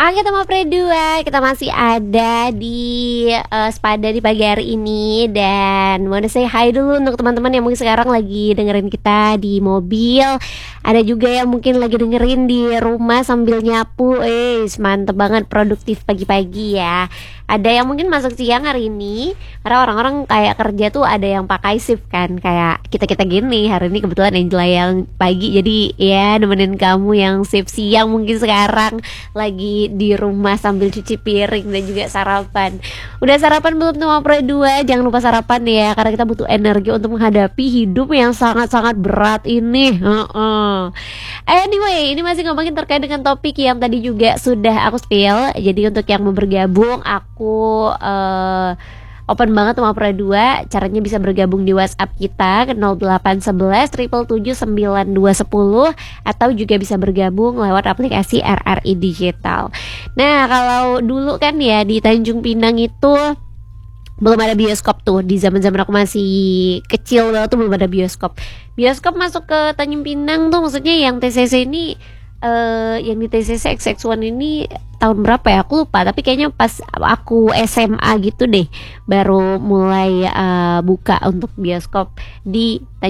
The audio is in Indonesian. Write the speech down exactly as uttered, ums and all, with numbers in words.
Oke teman Pre dua, kita masih ada di uh, Spada di pagi hari ini. Dan mau say hi dulu untuk teman-teman yang mungkin sekarang lagi dengerin kita di mobil. Ada juga yang mungkin lagi dengerin di rumah sambil nyapu. Eh, mantep banget, produktif pagi-pagi ya. Ada yang mungkin masuk siang hari ini, karena orang-orang kayak kerja tuh ada yang pakai shift kan. Kayak kita-kita gini, hari ini kebetulan Angela yang pagi. Jadi ya nemenin kamu yang shift siang mungkin sekarang lagi di rumah sambil cuci piring dan juga sarapan. Udah sarapan belum teman Pro dua? Jangan lupa sarapan ya, karena kita butuh energi untuk menghadapi hidup yang sangat-sangat berat ini. uh-uh. Anyway, ini masih ngomongin terkait dengan topik yang tadi juga sudah aku spill. Jadi untuk yang mau bergabung, aku uh, open banget sama Pro dua. Caranya bisa bergabung di WhatsApp kita ke nol delapan satu satu tujuh tujuh sembilan dua satu nol, atau juga bisa bergabung lewat aplikasi R R I Digital. Nah, kalau dulu kan ya di Tanjung Pinang itu belum ada bioskop tuh. Di zaman-zaman aku masih kecil tuh belum ada bioskop. Bioskop masuk ke Tanjung Pinang tuh maksudnya yang T C C ini Uh, yang di T C C X X satu ini tahun berapa ya, aku lupa, tapi kayaknya pas aku S M A gitu deh baru mulai uh, buka untuk bioskop di